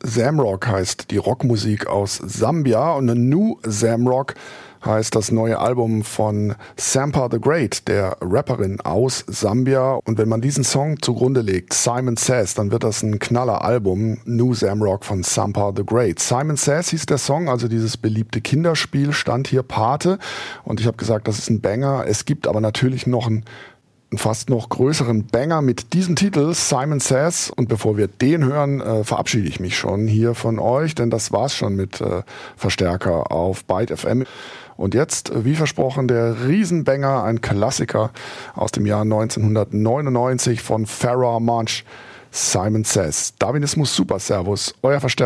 Zamrock heißt die Rockmusik aus Sambia und New Zamrock heißt das neue Album von Sampa the Great, der Rapperin aus Sambia. Und wenn man diesen Song zugrunde legt, Simon Says, dann wird das ein Knaller-Album, New Zamrock von Sampa the Great. Simon Says hieß der Song, also dieses beliebte Kinderspiel, stand hier Pate. Und ich habe gesagt, das ist ein Banger. Es gibt aber natürlich noch einen fast noch größeren Banger mit diesem Titel, Simon Says. Und bevor wir den hören, verabschiede ich mich schon hier von euch, denn das war's schon mit Verstärker auf Byte FM. Und jetzt, wie versprochen, der Riesenbanger, ein Klassiker aus dem Jahr 1999 von Pharoah Monch, Simon Says. Darwinismus Super, Servus, euer Verstärker.